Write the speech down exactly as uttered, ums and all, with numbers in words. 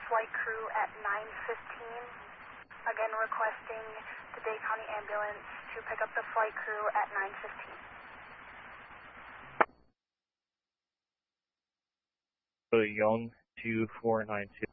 flight crew at nine fifteen. Again, requesting the Dade County ambulance to pick up the flight crew at nine fifteen. Young two four nine two.